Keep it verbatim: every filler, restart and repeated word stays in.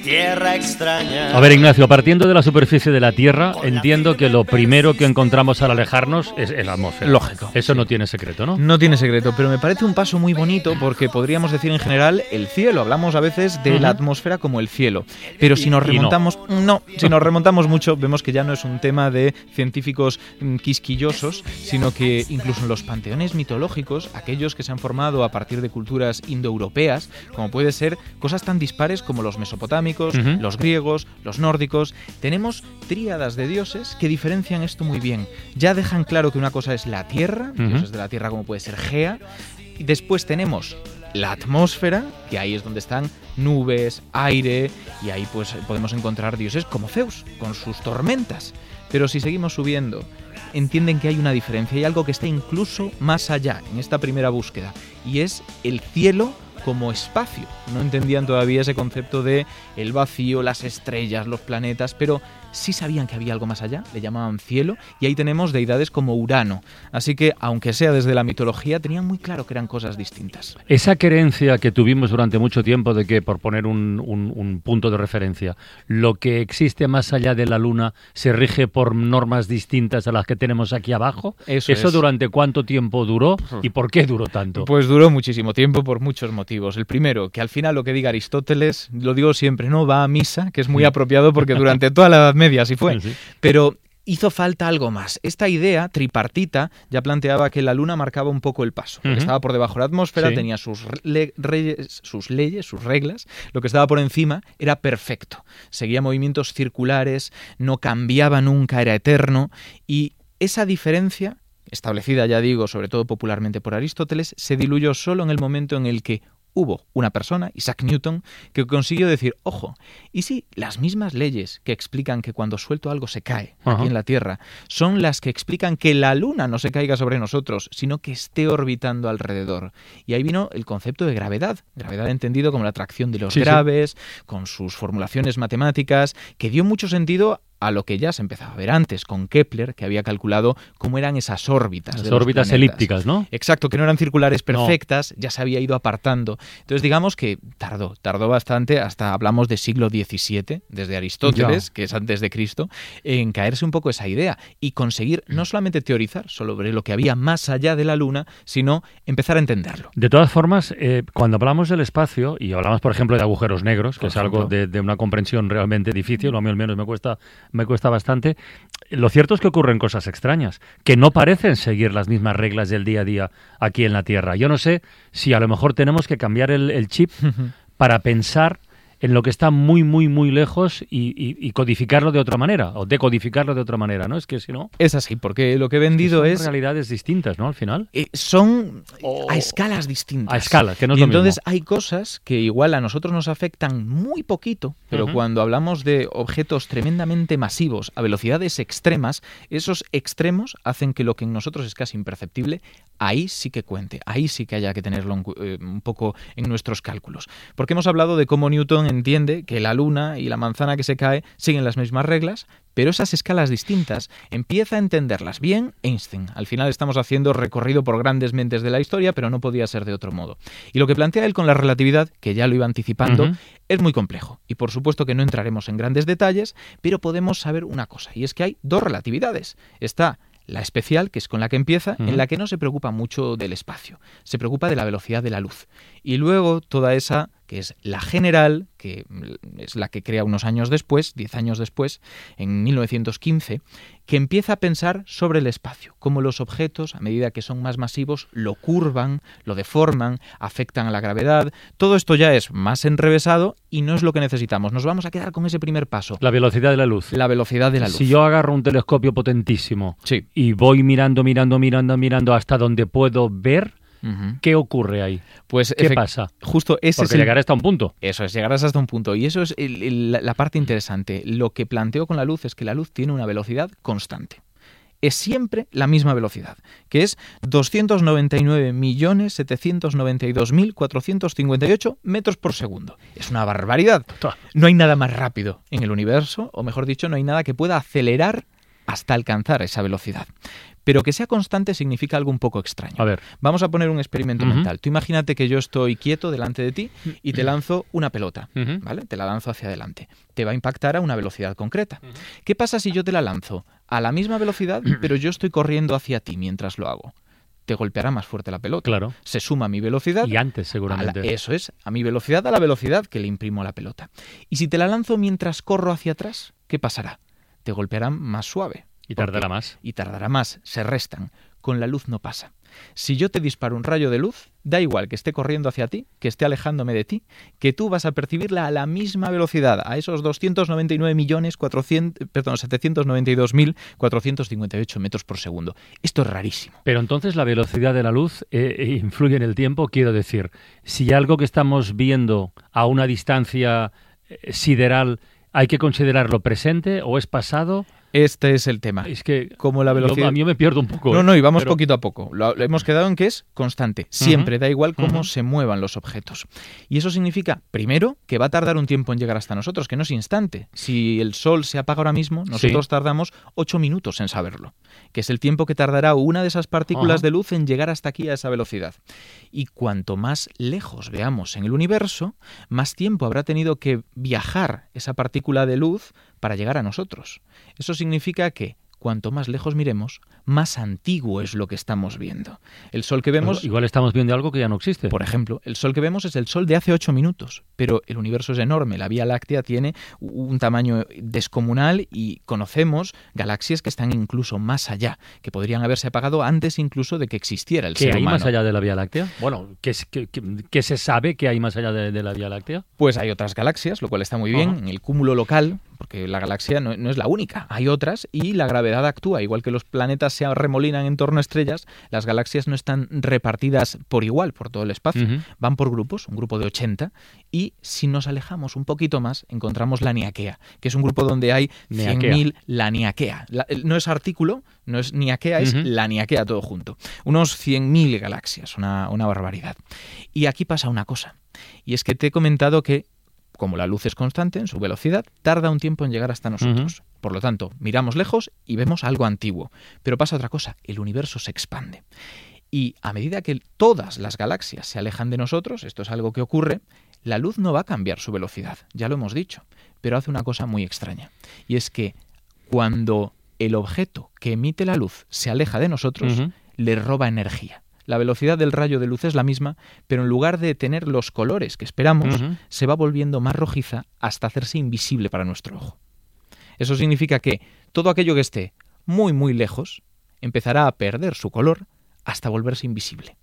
tierra extraña. A ver, Ignacio, partiendo de la superficie de la Tierra, entiendo que lo primero que encontramos al alejarnos es la atmósfera. Lógico. Eso sí. no tiene secreto, ¿no? No tiene secreto, pero me parece un paso muy bonito porque podríamos decir en general el cielo. Hablamos a veces de uh-huh. la atmósfera como el cielo. Pero si nos remontamos, no. no, si nos remontamos mucho, vemos que ya no es un tema de científicos mm, quisquillosos, sino que incluso en los panteones mitológicos, aquellos que se han formado a partir de culturas indoeuropeas, como puede ser cosas tan dispares como los mesopotámicos, uh-huh. los griegos, los nórdicos, tenemos tríadas de dioses que diferencian esto muy bien. Ya dejan claro que una cosa es la tierra, uh-huh. dioses de la tierra como puede ser Gea, y después tenemos la atmósfera, que ahí es donde están nubes, aire, y ahí pues podemos encontrar dioses como Zeus, con sus tormentas. Pero si seguimos subiendo, entienden que hay una diferencia, hay algo que está incluso más allá en esta primera búsqueda, y es el cielo como espacio. No entendían todavía ese concepto de el vacío, las estrellas, los planetas, pero sí sabían que había algo más allá, le llamaban cielo, y ahí tenemos deidades como Urano. Así que, aunque sea desde la mitología, tenían muy claro que eran cosas distintas. Esa creencia que tuvimos durante mucho tiempo de que, por poner un, un, un punto de referencia, lo que existe más allá de la Luna se rige por normas distintas a las que tenemos aquí abajo. Eso, ¿Eso es. durante cuánto tiempo duró y por qué duró tanto? Pues duró muchísimo tiempo por muchos motivos. El primero, que al final lo que diga Aristóteles, lo digo siempre, no va a misa, que es muy apropiado porque durante toda la Edad Media así fue. Sí. Pero hizo falta algo más. Esta idea tripartita ya planteaba que la Luna marcaba un poco el paso. Lo que estaba por debajo de la atmósfera sí. tenía sus, le- reyes, sus leyes, sus reglas. Lo que estaba por encima era perfecto. Seguía movimientos circulares, no cambiaba nunca, era eterno. Y esa diferencia, establecida ya digo, sobre todo popularmente por Aristóteles, se diluyó solo en el momento en el que hubo una persona, Isaac Newton, que consiguió decir, ojo, ¿y si las mismas leyes que explican que cuando suelto algo se cae uh-huh. aquí en la Tierra son las que explican que la Luna no se caiga sobre nosotros, sino que esté orbitando alrededor? Y ahí vino el concepto de gravedad, gravedad entendido como la atracción de los sí, graves, sí. con sus formulaciones matemáticas, que dio mucho sentido a lo que ya se empezaba a ver antes con Kepler, que había calculado cómo eran esas órbitas. Las de los órbitas planetas. elípticas, ¿no? Exacto, que no eran circulares perfectas, no. ya se había ido apartando. Entonces digamos que tardó, tardó bastante, hasta hablamos de siglo diecisiete, desde Aristóteles, ya. que es antes de Cristo, en caerse un poco esa idea y conseguir no solamente teorizar sobre lo que había más allá de la Luna, sino empezar a entenderlo. De todas formas, eh, cuando hablamos del espacio, y hablamos por ejemplo de agujeros negros, que por es ejemplo. algo de, de una comprensión realmente difícil, a mí al menos me cuesta me cuesta bastante. Lo cierto es que ocurren cosas extrañas, que no parecen seguir las mismas reglas del día a día aquí en la Tierra. Yo no sé si a lo mejor tenemos que cambiar el, el chip para pensar en lo que está muy, muy, muy lejos y, y, y codificarlo de otra manera, o decodificarlo de otra manera, ¿no? Es que si no... Es así, porque lo que he vendido es... es... Son realidades distintas, ¿no? Al final. Eh, son oh, a escalas distintas. A escalas, que no es y lo entonces mismo. Hay cosas que igual a nosotros nos afectan muy poquito, pero uh-huh. cuando hablamos de objetos tremendamente masivos a velocidades extremas, esos extremos hacen que lo que en nosotros es casi imperceptible, ahí sí que cuente, ahí sí que haya que tenerlo un, eh, un poco en nuestros cálculos. Porque hemos hablado de cómo Newton entiende que la Luna y la manzana que se cae siguen las mismas reglas, pero esas escalas distintas empieza a entenderlas bien Einstein. Al final estamos haciendo recorrido por grandes mentes de la historia, pero no podía ser de otro modo. Y lo que plantea él con la relatividad, que ya lo iba anticipando, uh-huh. es muy complejo. Y por supuesto que no entraremos en grandes detalles, pero podemos saber una cosa, y es que hay dos relatividades. Está la especial, que es con la que empieza, uh-huh. en la que no se preocupa mucho del espacio, se preocupa de la velocidad de la luz. Y luego toda esa, que es la general, que es la que crea unos años después, diez años después, en mil novecientos quince, que empieza a pensar sobre el espacio, cómo los objetos, a medida que son más masivos, lo curvan, lo deforman, afectan a la gravedad. Todo esto ya es más enrevesado y no es lo que necesitamos. Nos vamos a quedar con ese primer paso. La velocidad de la luz. La velocidad de la luz. Si yo agarro un telescopio potentísimo sí. y voy mirando, mirando, mirando, mirando hasta donde puedo ver, Uh-huh. ¿qué ocurre ahí? Pues ¿Qué efect- pasa? Justo ese Porque es el... llegarás hasta un punto. Eso es, llegarás hasta un punto. Y eso es el, el, la parte interesante. Lo que planteo con la luz es que la luz tiene una velocidad constante. Es siempre la misma velocidad, que es doscientos noventa y nueve millones setecientos noventa y dos mil cuatrocientos cincuenta y ocho metros por segundo. Es una barbaridad. No hay nada más rápido en el universo, o mejor dicho, no hay nada que pueda acelerar hasta alcanzar esa velocidad. Pero que sea constante significa algo un poco extraño. A ver. Vamos a poner un experimento Uh-huh. mental. Tú imagínate que yo estoy quieto delante de ti y te lanzo una pelota, Uh-huh. ¿vale? Te la lanzo hacia adelante. Te va a impactar a una velocidad concreta. Uh-huh. ¿Qué pasa si yo te la lanzo a la misma velocidad, pero yo estoy corriendo hacia ti mientras lo hago? Te golpeará más fuerte la pelota. Claro. Se suma a mi velocidad. Y antes, seguramente. A la, eso es, a mi velocidad, a la velocidad que le imprimo a la pelota. Y si te la lanzo mientras corro hacia atrás, ¿qué pasará? Te golpeará más suave. Y tardará más. Y tardará más, se restan. Con la luz no pasa. Si yo te disparo un rayo de luz, da igual que esté corriendo hacia ti, que esté alejándome de ti, que tú vas a percibirla a la misma velocidad, a esos doscientos noventa y nueve millones setecientos noventa y dos mil cuatrocientos cincuenta y ocho metros por segundo. Esto es rarísimo. Pero entonces la velocidad de la luz eh, influye en el tiempo. Quiero decir, si algo que estamos viendo a una distancia eh, sideral hay que considerarlo presente o es pasado. Este es el tema. Es que como la velocidad... yo, a mí me pierdo un poco. No, no, y vamos pero... poquito a poco. Lo, lo hemos quedado en que es constante. Siempre, uh-huh. da igual cómo uh-huh. se muevan los objetos. Y eso significa, primero, que va a tardar un tiempo en llegar hasta nosotros, que no es instante. Si el sol se apaga ahora mismo, nosotros sí. tardamos ocho minutos en saberlo, que es el tiempo que tardará una de esas partículas uh-huh. de luz en llegar hasta aquí a esa velocidad. Y cuanto más lejos veamos en el universo, más tiempo habrá tenido que viajar esa partícula de luz para llegar a nosotros. Eso significa que cuanto más lejos miremos, más antiguo es lo que estamos viendo. El Sol que vemos... Pues igual estamos viendo algo que ya no existe. Por ejemplo, el Sol que vemos es el Sol de hace ocho minutos, pero el universo es enorme. La Vía Láctea tiene un tamaño descomunal y conocemos galaxias que están incluso más allá, que podrían haberse apagado antes incluso de que existiera el ¿Qué ser hay humano. más allá de la Vía Láctea? Bueno, ¿qué, qué, qué, qué se sabe que hay más allá de, de la Vía Láctea? Pues hay otras galaxias, lo cual está muy bien. Uh-huh. En el cúmulo local, porque la galaxia no, no es la única, hay otras y la gravedad actúa, igual que los planetas se arremolinan en torno a estrellas, las galaxias no están repartidas por igual por todo el espacio, uh-huh. van por grupos, un grupo de ochenta, y si nos alejamos un poquito más, encontramos la Niaquea, que es un grupo donde hay cien mil, la Niaquea. La, no es artículo, no es Niaquea, es uh-huh. la Niaquea todo junto. Unos cien mil galaxias, una, una barbaridad. Y aquí pasa una cosa, y es que te he comentado que como la luz es constante en su velocidad, tarda un tiempo en llegar hasta nosotros. Uh-huh. Por lo tanto, miramos lejos y vemos algo antiguo. Pero pasa otra cosa, el universo se expande. Y a medida que todas las galaxias se alejan de nosotros, esto es algo que ocurre, la luz no va a cambiar su velocidad, ya lo hemos dicho, pero hace una cosa muy extraña. Y es que cuando el objeto que emite la luz se aleja de nosotros, uh-huh. le roba energía. La velocidad del rayo de luz es la misma, pero en lugar de tener los colores que esperamos, uh-huh. se va volviendo más rojiza hasta hacerse invisible para nuestro ojo. Eso significa que todo aquello que esté muy, muy lejos empezará a perder su color hasta volverse invisible.